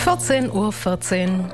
14:14 Uhr.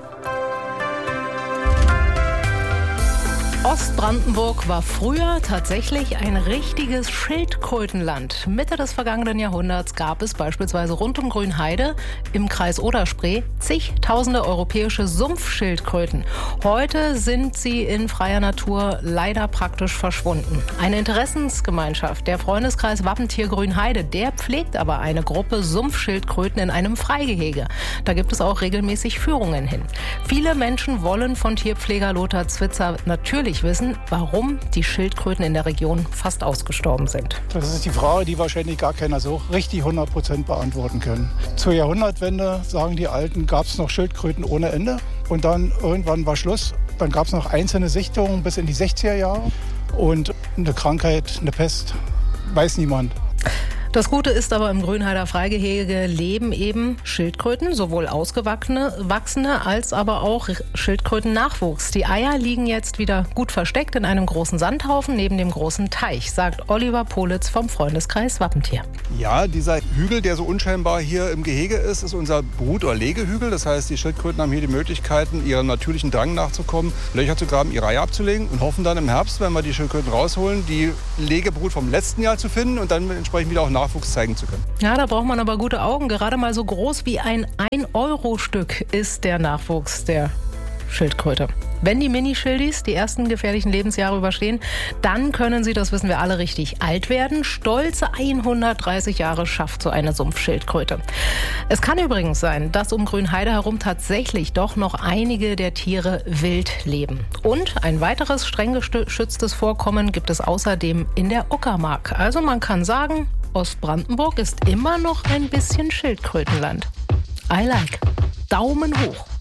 Ostbrandenburg war früher tatsächlich ein richtiges Schildkrötenland. Mitte des vergangenen Jahrhunderts gab es beispielsweise rund um Grünheide im Kreis Oder-Spree zigtausende europäische Sumpfschildkröten. Heute sind sie in freier Natur leider praktisch verschwunden. Eine Interessensgemeinschaft, der Freundeskreis Wappentier Grünheide, der pflegt aber eine Gruppe Sumpfschildkröten in einem Freigehege. Da gibt es auch regelmäßig Führungen hin. Viele Menschen wollen von Tierpfleger Lothar Zwitzer natürlich wissen, warum die Schildkröten in der Region fast ausgestorben sind. Das ist die Frage, die wahrscheinlich gar keiner so richtig 100% beantworten kann. Zur Jahrhundertwende, sagen die Alten, gab es noch Schildkröten ohne Ende. Und dann irgendwann war Schluss. Dann gab es noch einzelne Sichtungen bis in die 60er Jahre. Und eine Krankheit, eine Pest, weiß niemand. Das Gute ist aber, im Grünheider Freigehege leben eben Schildkröten, sowohl ausgewachsene als aber auch Schildkrötennachwuchs. Die Eier liegen jetzt wieder gut versteckt in einem großen Sandhaufen neben dem großen Teich, sagt Oliver Politz vom Freundeskreis Wappentier. Ja, dieser Hügel, der so unscheinbar hier im Gehege ist unser Brut- oder Legehügel. Das heißt, die Schildkröten haben hier die Möglichkeiten, ihrem natürlichen Drang nachzukommen, Löcher zu graben, ihre Eier abzulegen und hoffen dann im Herbst, wenn wir die Schildkröten rausholen, die Legebrut vom letzten Jahr zu finden und dann entsprechend wieder auch Nachwuchs zeigen zu können. Ja, da braucht man aber gute Augen. Gerade mal so groß wie ein 1-Euro-Stück ist der Nachwuchs der Schildkröte. Wenn die Mini-Schildis die ersten gefährlichen Lebensjahre überstehen, dann können sie, das wissen wir alle, richtig alt werden. Stolze 130 Jahre schafft so eine Sumpfschildkröte. Es kann übrigens sein, dass um Grünheide herum tatsächlich doch noch einige der Tiere wild leben. Und ein weiteres streng geschütztes Vorkommen gibt es außerdem in der Uckermark. Also man kann sagen, Ostbrandenburg ist immer noch ein bisschen Schildkrötenland. I like. Daumen hoch.